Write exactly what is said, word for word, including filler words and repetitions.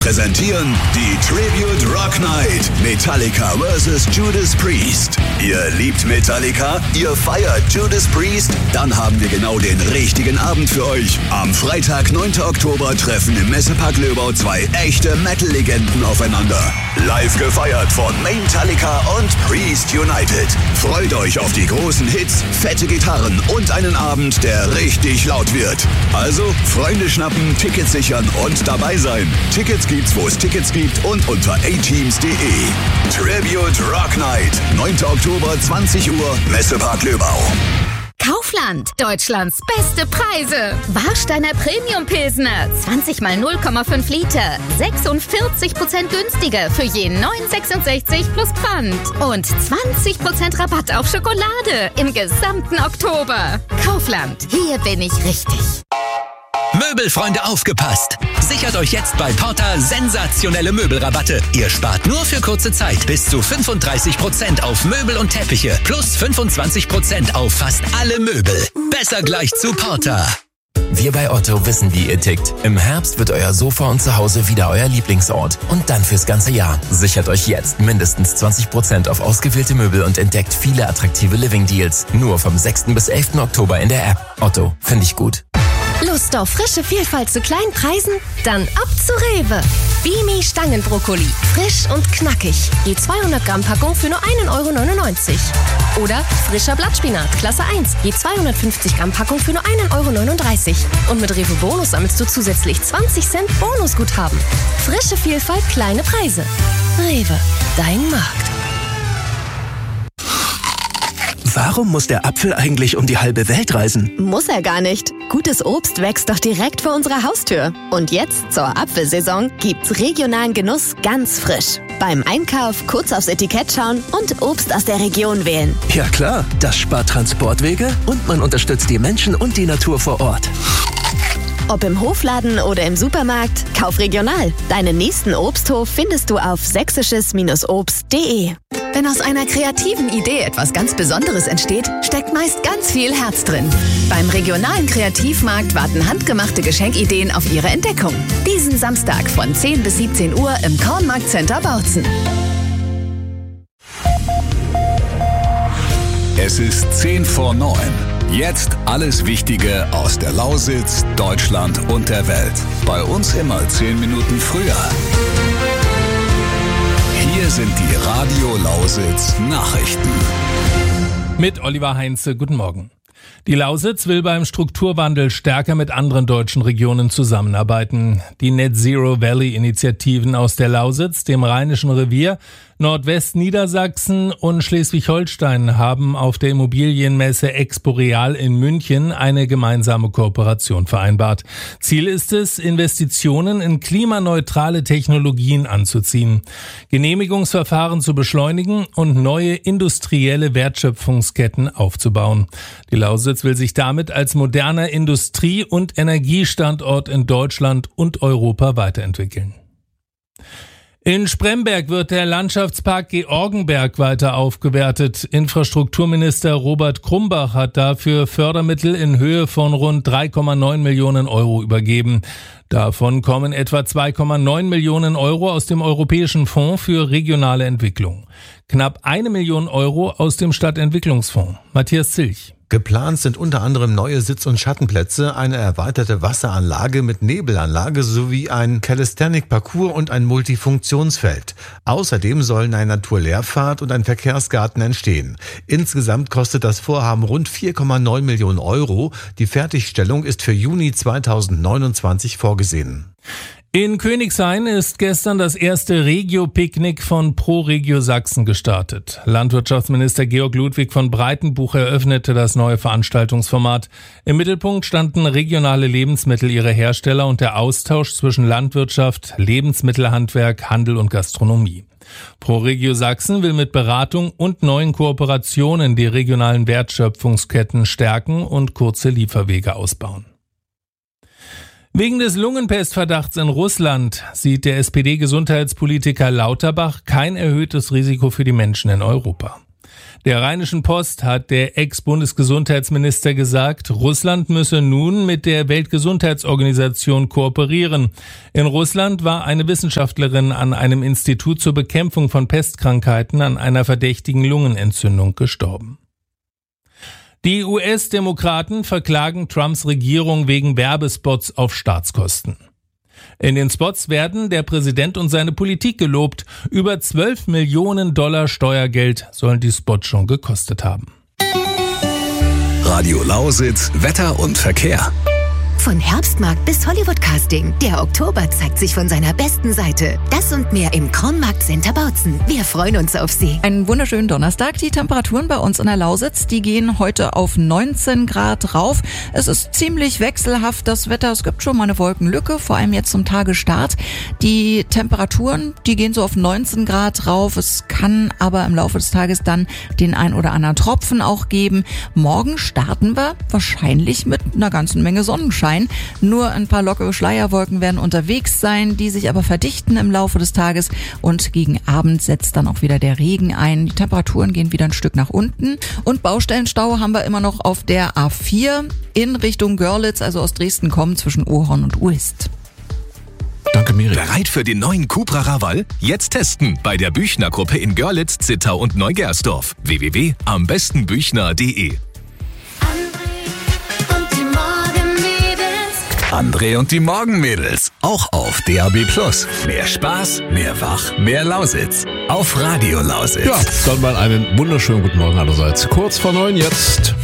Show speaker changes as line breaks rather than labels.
Präsentieren die Tribute Rock Night. Metallica versus. Judas Priest. Ihr liebt Metallica? Ihr feiert Judas Priest? Dann haben wir genau den richtigen Abend für euch. Am Freitag, neunten Oktober, treffen im Messepark Löbau zwei echte Metal-Legenden aufeinander. Live gefeiert von Metallica und Priest United. Freut euch auf die großen Hits, fette Gitarren und einen Abend, der richtig laut wird. Also Freunde schnappen, Tickets sichern und dabei sein. Tickets gibt's, wo es Tickets gibt und unter a teams punkt de. Tribute Rock Night, neunten Oktober, zwanzig Uhr, Messepark Löbau.
Kaufland, Deutschlands beste Preise. Warsteiner Premium Pilsner, zwanzig mal null Komma fünf Liter, sechsundvierzig Prozent günstiger für je neun sechsundsechzig plus Pfand. Und zwanzig Prozent Rabatt auf Schokolade im gesamten Oktober. Kaufland, hier bin ich richtig.
Möbelfreunde, aufgepasst! Sichert euch jetzt bei Porta sensationelle Möbelrabatte. Ihr spart nur für kurze Zeit bis zu fünfunddreißig Prozent auf Möbel und Teppiche plus fünfundzwanzig Prozent auf fast alle Möbel. Besser gleich zu Porta.
Wir bei Otto wissen, wie ihr tickt. Im Herbst wird euer Sofa und Zuhause wieder euer Lieblingsort. Und dann fürs ganze Jahr. Sichert euch jetzt mindestens zwanzig Prozent auf ausgewählte Möbel und entdeckt viele attraktive Living-Deals. Nur vom sechsten bis elften Oktober in der App. Otto, finde ich gut.
Lust auf frische Vielfalt zu kleinen Preisen? Dann ab zu Rewe. Bimi Stangenbrokkoli. Frisch und knackig. Je zweihundert Gramm Packung für nur ein Euro neunundneunzig. Oder frischer Blattspinat, Klasse eins. Je zweihundertfünfzig Gramm Packung für nur ein Euro neununddreißig. Und mit Rewe Bonus sammelst du zusätzlich zwanzig Cent Bonusguthaben. Frische Vielfalt, kleine Preise. Rewe, dein Markt.
Warum muss der Apfel eigentlich um die halbe Welt reisen?
Muss er gar nicht. Gutes Obst wächst doch direkt vor unserer Haustür. Und jetzt, zur Apfelsaison, gibt's regionalen Genuss ganz frisch. Beim Einkauf kurz aufs Etikett schauen und Obst aus der Region wählen.
Ja klar, das spart Transportwege und man unterstützt die Menschen und die Natur vor Ort.
Ob im Hofladen oder im Supermarkt, kauf regional. Deinen nächsten Obsthof findest du auf sächsisches Obst punkt de.
Wenn aus einer kreativen Idee etwas ganz Besonderes entsteht, steckt meist ganz viel Herz drin. Beim regionalen Kreativmarkt warten handgemachte Geschenkideen auf ihre Entdeckung. Diesen Samstag von zehn bis siebzehn Uhr im Kornmarktcenter Bautzen.
Es ist zehn vor neun. Jetzt alles Wichtige aus der Lausitz, Deutschland und der Welt. Bei uns immer zehn Minuten früher. Hier sind die Radio Lausitz Nachrichten.
Mit Oliver Heinze, guten Morgen. Die Lausitz will beim Strukturwandel stärker mit anderen deutschen Regionen zusammenarbeiten. Die Net Zero Valley Initiativen aus der Lausitz, dem Rheinischen Revier, Nordwestniedersachsen und Schleswig-Holstein haben auf der Immobilienmesse Expo Real in München eine gemeinsame Kooperation vereinbart. Ziel ist es, Investitionen in klimaneutrale Technologien anzuziehen, Genehmigungsverfahren zu beschleunigen und neue industrielle Wertschöpfungsketten aufzubauen. Die Lausitz will sich damit als moderner Industrie- und Energiestandort in Deutschland und Europa weiterentwickeln. In Spremberg wird der Landschaftspark Georgenberg weiter aufgewertet. Infrastrukturminister Robert Krumbach hat dafür Fördermittel in Höhe von rund drei Komma neun Millionen Euro übergeben. Davon kommen etwa zwei Komma neun Millionen Euro aus dem Europäischen Fonds für regionale Entwicklung. Knapp eine Million Euro aus dem Stadtentwicklungsfonds. Matthias Zilch.
Geplant sind unter anderem neue Sitz- und Schattenplätze, eine erweiterte Wasseranlage mit Nebelanlage sowie ein Calisthenic-Parcours und ein Multifunktionsfeld. Außerdem sollen ein Naturlehrpfad und ein Verkehrsgarten entstehen. Insgesamt kostet das Vorhaben rund vier Komma neun Millionen Euro. Die Fertigstellung ist für Juni zweitausendneunundzwanzig vorgesehen.
In Königshain ist gestern das erste Regio-Picknick von ProRegio Sachsen gestartet. Landwirtschaftsminister Georg Ludwig von Breitenbuch eröffnete das neue Veranstaltungsformat. Im Mittelpunkt standen regionale Lebensmittel, ihre Hersteller und der Austausch zwischen Landwirtschaft, Lebensmittelhandwerk, Handel und Gastronomie. ProRegio Sachsen will mit Beratung und neuen Kooperationen die regionalen Wertschöpfungsketten stärken und kurze Lieferwege ausbauen. Wegen des Lungenpestverdachts in Russland sieht der S P D-Gesundheitspolitiker Lauterbach kein erhöhtes Risiko für die Menschen in Europa. Der Rheinischen Post hat der Ex-Bundesgesundheitsminister gesagt, Russland müsse nun mit der Weltgesundheitsorganisation kooperieren. In Russland war eine Wissenschaftlerin an einem Institut zur Bekämpfung von Pestkrankheiten an einer verdächtigen Lungenentzündung gestorben. Die U S-Demokraten verklagen Trumps Regierung wegen Werbespots auf Staatskosten. In den Spots werden der Präsident und seine Politik gelobt. Über zwölf Millionen Dollar Steuergeld sollen die Spots schon gekostet haben.
Radio Lausitz, Wetter und Verkehr.
Von Herbstmarkt bis Hollywood-Casting. Der Oktober zeigt sich von seiner besten Seite. Das und mehr im Kronmarkt Center Bautzen. Wir freuen uns auf Sie.
Einen wunderschönen Donnerstag. Die Temperaturen bei uns in der Lausitz, die gehen heute auf neunzehn Grad rauf. Es ist ziemlich wechselhaft, das Wetter. Es gibt schon mal eine Wolkenlücke, vor allem jetzt zum Tagesstart. Die Temperaturen, die gehen so auf neunzehn Grad rauf. Es kann aber im Laufe des Tages dann den ein oder anderen Tropfen auch geben. Morgen starten wir wahrscheinlich mit einer ganzen Menge Sonnenschein. Nur ein paar lockere Schleierwolken werden unterwegs sein, die sich aber verdichten im Laufe des Tages und gegen Abend setzt dann auch wieder der Regen ein. Die Temperaturen gehen wieder ein Stück nach unten und Baustellenstau haben wir immer noch auf der A vier in Richtung Görlitz, also aus Dresden kommen zwischen Ohorn und Uist.
Danke, Miri.
Bereit für den neuen Cupra Raval? Jetzt testen bei der Büchner-Gruppe in Görlitz, Zittau und Neugersdorf. w w w punkt am besten büchner punkt de André und die Morgenmädels, auch auf D A B Plus. Mehr Spaß, mehr Wach, mehr Lausitz. Auf Radio Lausitz.
Ja, dann mal einen wunderschönen guten Morgen allerseits. Kurz vor neun jetzt.